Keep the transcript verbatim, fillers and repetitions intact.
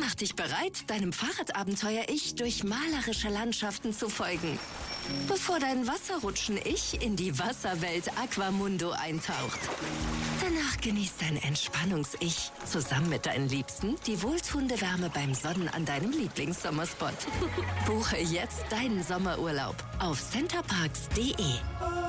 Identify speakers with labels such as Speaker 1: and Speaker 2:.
Speaker 1: Mach dich bereit, deinem Fahrradabenteuer-Ich durch malerische Landschaften zu folgen. Bevor dein Wasserrutschen-Ich in die Wasserwelt Aquamundo eintaucht. Danach genießt dein Entspannungs-Ich zusammen mit deinen Liebsten die wohltuende Wärme beim Sonnen an deinem Lieblingssommerspot. Buche jetzt deinen Sommerurlaub auf centerparks punkt de.